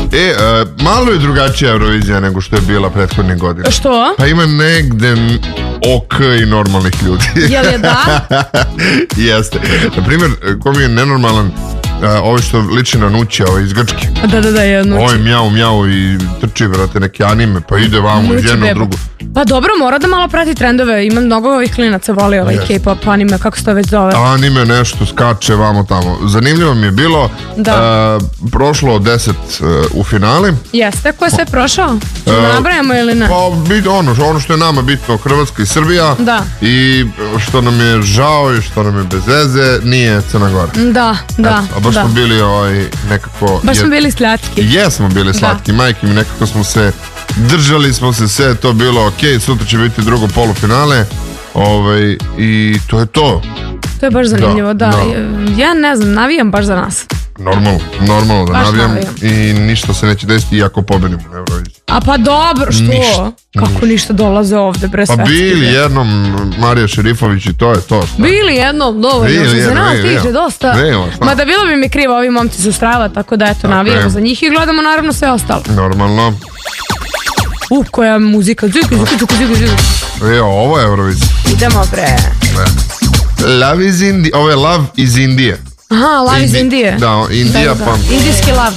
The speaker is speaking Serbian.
Malo je drugačija Eurovizija nego što je bila prethodnih godina. Što? Pa ima negde ok i normalnih ljudi. Jel je da? Jeste. Naprimjer, ko mi je nenormalan, ovo što liči na Nući, ovo iz Grčke. Da, je Nući. Ovo je mjau i trči, vrate, neke anime, pa ide vamo iz jednu u drugu. Pa dobro, mora da malo prati trendove. Imam mnogo ovih klinaca, voli ovaj K-pop anime, kako se to već zove. Anime nešto skače vamo tamo. Zanimljivo mi je bilo, prošlo 10 u finale. Jeste, ko je sve prošao? Nabrajamo ili ne? Pa ono što je nama bitno, Hrvatska i Srbija. Da. I što nam je žao i što nam je bez veze, nije Crna Gora. Da. A baš smo bili nekako... Baš smo bili slatki. Jesmo bili slatki, majke mi, nekako smo se... Držali smo se, sve to bilo ok, sutra će biti drugo polufinale i to je to. To je baš zanimljivo, da. Ja ne znam, navijam baš za nas. Normalno da navijam i ništa se neće desiti iako pobedimo na Euroviziji. A pa dobro, što? Ništa. Kako ništa dolaze ovde, bre, svetski. Pa bili jednom Marija Šerifović i to je to. Bili jednom, dovoljno, što se nas tiče dosta. Mada bilo bi mi krivo, ovi momci su strava, tako da eto, navijamo za njih i gledamo naravno sve ostalo. Normalno. Koja muzika, zuku. Ovo je Eurovizija. Idemo, bre. Love is India, ovo je Love iz Indije. Aha, Love iz Indije. Da, Indija pa... Indijski love.